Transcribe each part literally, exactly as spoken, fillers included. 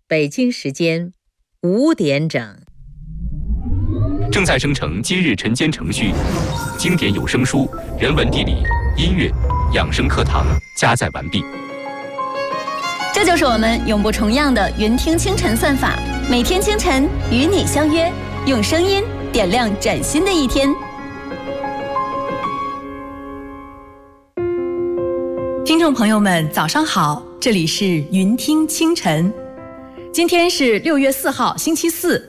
北京时间五点整。 正在生成今日晨间程序，经典有声书、人文地理、音乐、养生课堂加载完毕。 这就是我们永不重样的云听清晨算法，每天清晨与你相约，用声音点亮崭新的一天。 听众朋友们，早上好，这里是云听清晨。今天是六月四号，星期四。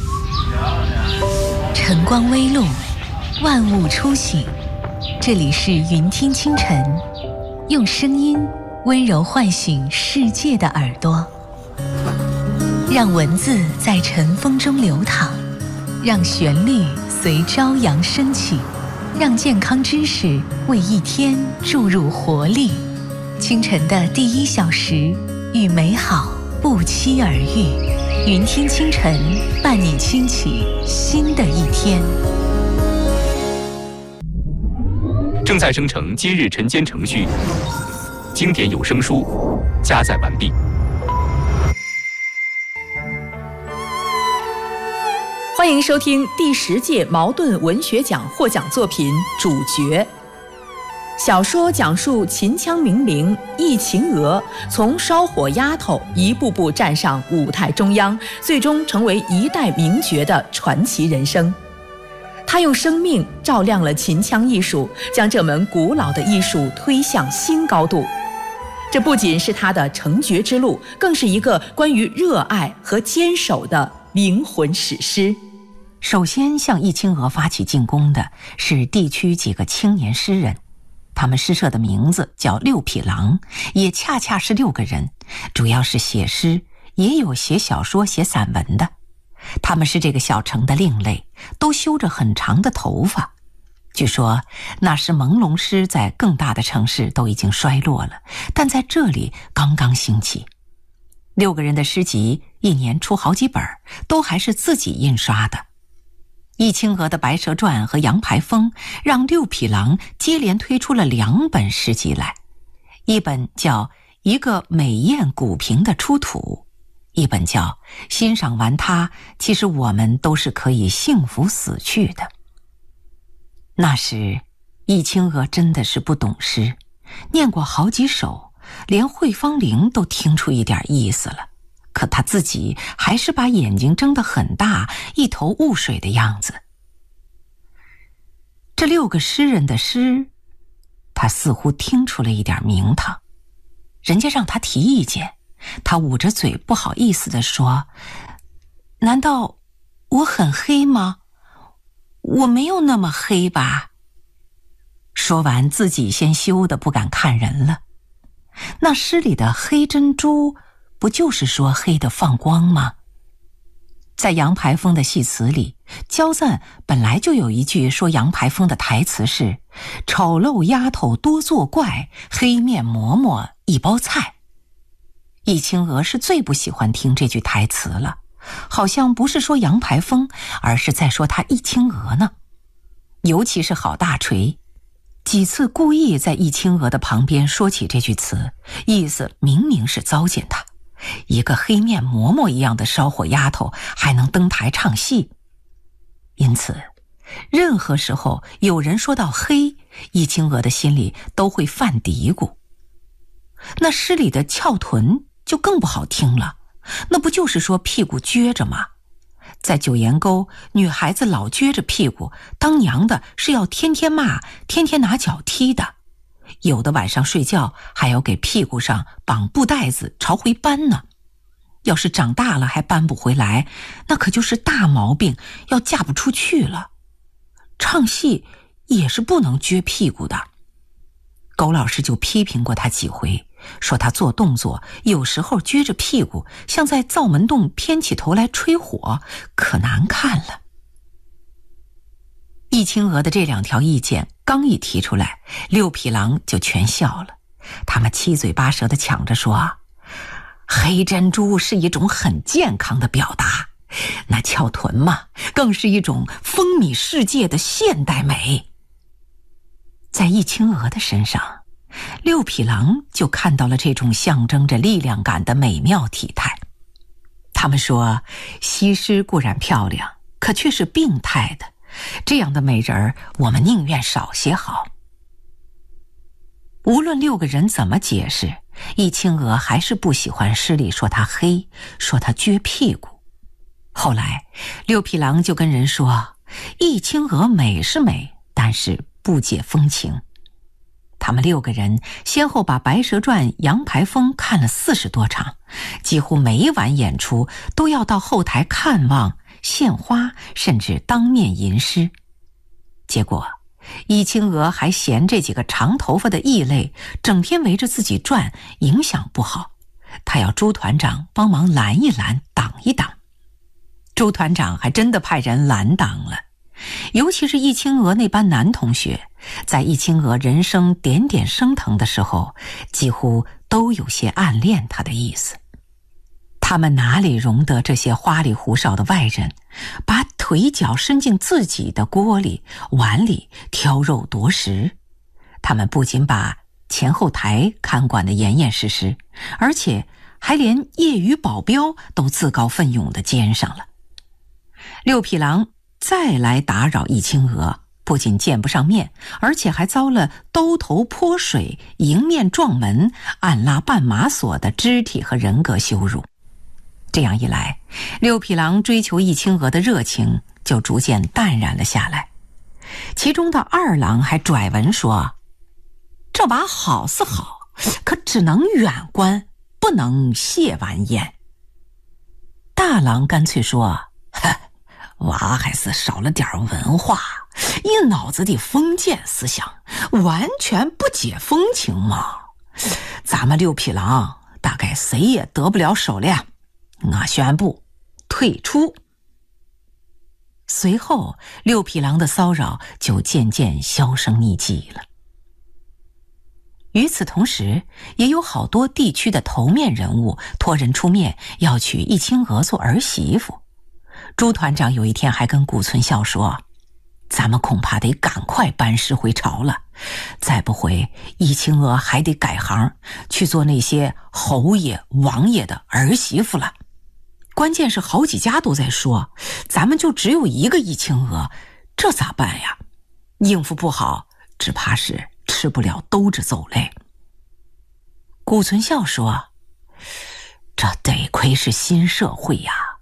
晨光微露，万物初醒。这里是云听清晨，用声音温柔唤醒世界的耳朵，让文字在晨风中流淌，让旋律随朝阳升起，让健康知识为一天注入活力。清晨的第一小时，与美好不期而遇。云听清晨，伴你轻启新的一天。 正在生成今日晨间程序，经典有声书加载完毕。 欢迎收听第十届茅盾文学奖获奖作品《主角》。小说讲述秦腔名伶易秦娥从烧火丫头一步步站上舞台中央，最终成为一代名角的传奇人生。她用生命照亮了秦腔艺术，将这门古老的艺术推向新高度。这不仅是她的成角之路，更是一个关于热爱和坚守的灵魂史诗。 首先向易秦娥发起进攻的是地区几个青年诗人，他们诗社的名字叫六匹狼，也恰恰是六个人，主要是写诗，也有写小说写散文的。他们是这个小城的另类，都修着很长的头发。据说那时朦胧诗在更大的城市都已经衰落了，但在这里刚刚兴起。六个人的诗集一年出好几本，都还是自己印刷的。易秦娥的《白蛇传》和《杨排风》让六匹狼接连推出了两本诗集来，一本叫《一个美艳古萍的出土》，一本叫《欣赏完它，其实我们都是可以幸福死去的》。那时易秦娥真的是不懂诗，念过好几首，连惠芳玲都听出一点意思了，可他自己还是把眼睛睁得很大，一头雾水的样子。这六个诗人的诗，他似乎听出了一点名堂。人家让他提意见，他捂着嘴不好意思地说：“难道我很黑吗？我没有那么黑吧。”说完自己先羞得不敢看人了。那诗里的黑珍珠不就是说黑的放光吗？在杨排风的戏词里，焦赞本来就有一句说杨排风的台词是：“丑陋丫头多作怪，黑面嬷嬷一包菜。”易秦娥是最不喜欢听这句台词了，好像不是说杨排风，而是在说他易秦娥呢。尤其是郝大锤几次故意在易秦娥的旁边说起这句词，意思明明是糟践他，一个黑面嬷嬷一样的烧火丫头还能登台唱戏。因此任何时候有人说到黑，易秦娥的心里都会犯嘀咕。那诗里的翘臀就更不好听了，那不就是说屁股撅着吗？在九岩沟，女孩子老撅着屁股，当娘的是要天天骂，天天拿脚踢的。有的晚上睡觉还要给屁股上绑布带子朝回搬呢。要是长大了还搬不回来，那可就是大毛病，要嫁不出去了。唱戏也是不能撅屁股的。狗老师就批评过他几回，说他做动作有时候撅着屁股，像在灶门洞偏起头来吹火，可难看了。易秦娥的这两条意见刚一提出来，六匹狼就全笑了。他们七嘴八舌地抢着说：“黑珍珠是一种很健康的表达，那翘臀嘛，更是一种风靡世界的现代美。”在易秦娥的身上，六匹狼就看到了这种象征着力量感的美妙体态。 他们说，西施固然漂亮，可却是病态的，这样的美人儿，我们宁愿少些好。无论六个人怎么解释，易清娥还是不喜欢诗里说她黑，说她撅屁股。后来六匹狼就跟人说，易清娥美是美，但是不解风情。他们六个人先后把《白蛇传》《杨排风》看了四十多场，几乎每晚演出都要到后台看望、献花，甚至当面吟诗。结果易清娥还嫌这几个长头发的异类整天围着自己转，影响不好，他要朱团长帮忙拦一拦，挡一挡。朱团长还真的派人拦挡了，尤其是易清娥那班男同学，在易清娥人生点点升腾的时候，几乎都有些暗恋她的意思。他们哪里容得这些花里胡哨的外人把腿脚伸进自己的锅里碗里挑肉夺食？他们不仅把前后台看管得严严实实，而且还连业余保镖都自告奋勇地兼上了。六匹狼再来打扰易清娥，不仅见不上面，而且还遭了兜头泼水、迎面撞门、暗拉绊马索的肢体和人格羞辱。这样一来，六匹狼追求易清娥的热情就逐渐淡然了下来。其中的二郎还拽文说，这娃好是好，可只能远观，不能亵玩焉。大郎干脆说，娃还是少了点文化，一脑子的封建思想，完全不解风情嘛。咱们六匹狼大概谁也得不了手了，我宣布退出。随后六匹狼的骚扰就渐渐销声匿迹了。与此同时，也有好多地区的头面人物托人出面要娶易清娥做儿媳妇。朱团长有一天还跟顾存孝说，咱们恐怕得赶快班师回朝了，再不回易清娥还得改行去做那些侯爷王爷的儿媳妇了。关键是好几家都在说，咱们就只有一个易清娥，这咋办呀？应付不好，只怕是吃不了兜着走嘞。顾存孝说，这得亏是新社会呀，